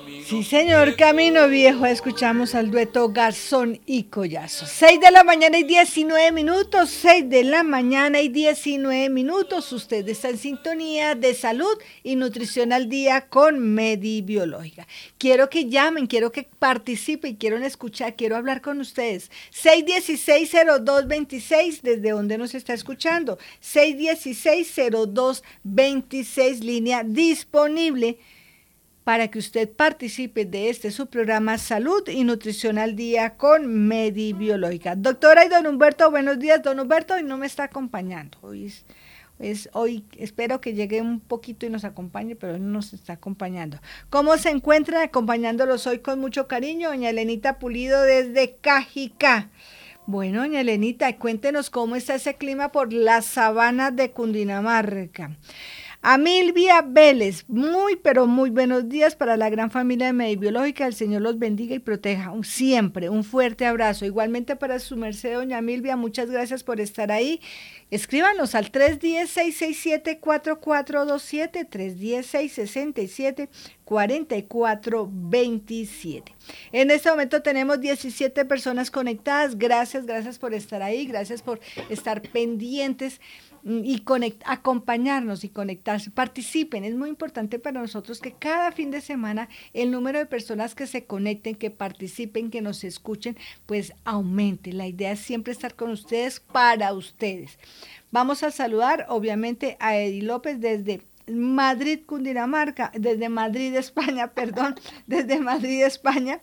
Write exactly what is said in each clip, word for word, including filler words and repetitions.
Sí, señor, Camino Viejo, escuchamos al dueto Garzón y Collazo. seis de la mañana y diecinueve minutos, seis de la mañana y diecinueve minutos. Usted está en sintonía de salud y nutrición al día con Medibiológica. Quiero que llamen, quiero que participen, quiero escuchar, quiero hablar con ustedes. seis uno seis, cero dos dos seis, ¿desde dónde nos está escuchando? seis uno seis, cero dos dos seis, línea disponible para que usted participe de este su programa Salud y Nutrición al Día con Medibiológica. Doctora y don Humberto, buenos días. Don Humberto hoy no me está acompañando. Hoy, es, es, hoy espero que llegue un poquito y nos acompañe, pero él no nos está acompañando. ¿Cómo se encuentra? Acompañándolos hoy con mucho cariño, doña Elenita Pulido desde Cajicá. Bueno, doña Elenita, cuéntenos cómo está ese clima por las sabanas de Cundinamarca. A Milvia Vélez, muy pero muy buenos días para la gran familia de Medibiológica, el Señor los bendiga y proteja, un, siempre un fuerte abrazo, igualmente para su merced doña Milvia, muchas gracias por estar ahí, escríbanos al tres uno cero, seis seis siete, cuatro cuatro dos siete, tres uno cero, seis seis siete, cuatro cuatro dos siete. En este momento tenemos diecisiete personas conectadas, gracias, gracias por estar ahí, gracias por estar pendientes y conect, acompañarnos y conectarse, participen, es muy importante para nosotros que cada fin de semana el número de personas que se conecten, que participen, que nos escuchen, pues aumente. La idea es siempre estar con ustedes, para ustedes. Vamos a saludar obviamente a Edi López desde Madrid, Cundinamarca, desde Madrid, España, perdón, desde Madrid, España.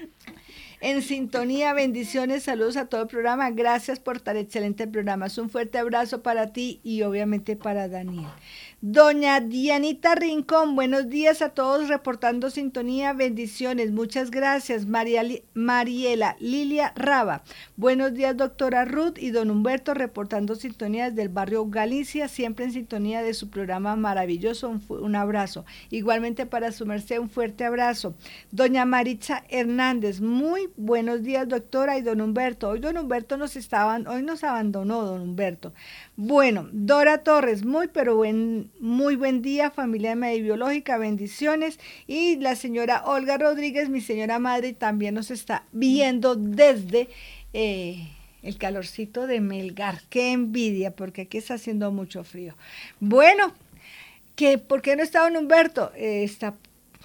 En sintonía, bendiciones, saludos a todo el programa, gracias por tan excelente programa, un fuerte abrazo para ti y obviamente para Daniel. Doña Dianita Rincón, buenos días a todos, reportando sintonía, bendiciones, muchas gracias. María, Mariela Lilia Raba, buenos días doctora Ruth y don Humberto, reportando sintonía desde el barrio Galicia, siempre en sintonía de su programa maravilloso, un, un abrazo. Igualmente para su merced, un fuerte abrazo. Doña Maritza Hernández, muy buenos días doctora y don Humberto, hoy don Humberto nos estaban, hoy nos abandonó don Humberto. Bueno, Dora Torres, muy pero buen, muy buen día, familia de Medibiológica, bendiciones. Y la señora Olga Rodríguez, mi señora madre, también nos está viendo desde eh, el calorcito de Melgar. Qué envidia, porque aquí está haciendo mucho frío. Bueno, ¿qué, ¿por qué no está don Humberto? Eh, está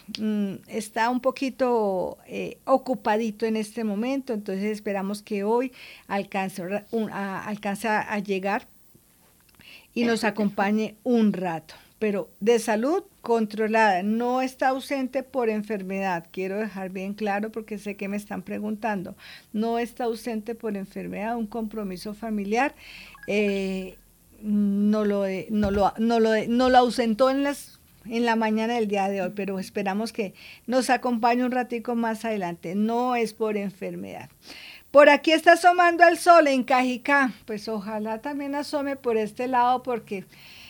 está un poquito eh, ocupadito en este momento, entonces esperamos que hoy alcance, un, a, alcance a llegar y nos acompañe un rato, pero de salud controlada, no está ausente por enfermedad, quiero dejar bien claro porque sé que me están preguntando, no está ausente por enfermedad, un compromiso familiar, eh, no, lo, no, lo, no, lo, no lo ausentó en las en la mañana del día de hoy, pero esperamos que nos acompañe un ratico más adelante. No es por enfermedad. Por aquí está asomando el sol en Cajicá. Pues ojalá también asome por este lado porque,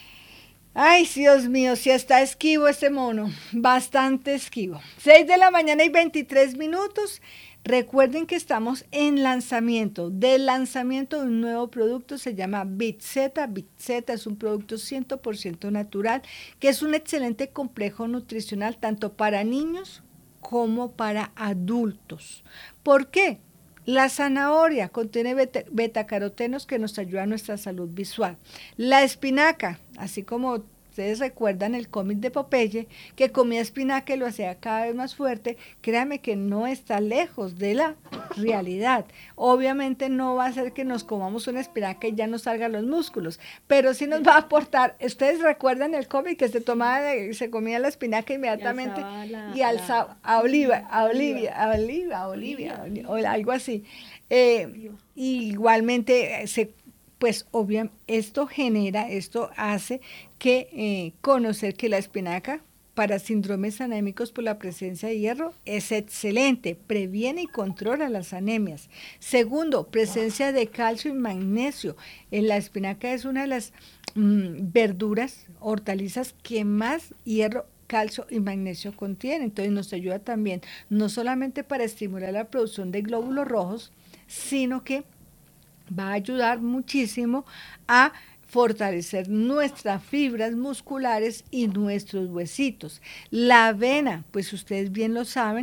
ay, Dios mío, si está esquivo este mono. Bastante esquivo. seis de la mañana y veintitrés minutos. Recuerden que estamos en lanzamiento, del lanzamiento de un nuevo producto, se llama BitZ. BitZ es un producto cien por ciento natural, que es un excelente complejo nutricional tanto para niños como para adultos. ¿Por qué? La zanahoria contiene beta, betacarotenos que nos ayudan a nuestra salud visual. La espinaca, así como ustedes recuerdan el cómic de Popeye, que comía espinaca y lo hacía cada vez más fuerte, créanme que no está lejos de la realidad. Obviamente no va a ser que nos comamos una espinaca y ya nos salgan los músculos, pero sí nos va a aportar. Ustedes recuerdan el cómic que se tomaba, se comía la espinaca inmediatamente y alzaba a Olivia, a Olivia, a Olivia, a Olivia, o algo así. Eh, igualmente se pues obviamente esto genera, esto hace que eh, conocer que la espinaca para síndromes anémicos por la presencia de hierro es excelente, previene y controla las anemias. Segundo, presencia de calcio y magnesio. En la espinaca es una de las mmm, verduras, hortalizas que más hierro, calcio y magnesio contiene, entonces nos ayuda también no solamente para estimular la producción de glóbulos rojos, sino que va a ayudar muchísimo a fortalecer nuestras fibras musculares y nuestros huesitos. La avena, pues ustedes bien lo saben,